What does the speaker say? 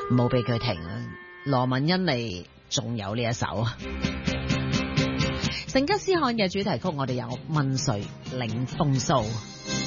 唔好俾佢停啊！羅文欣妮仲有呢一首啊，成吉思汗嘅主題曲，我哋有問誰領風騷。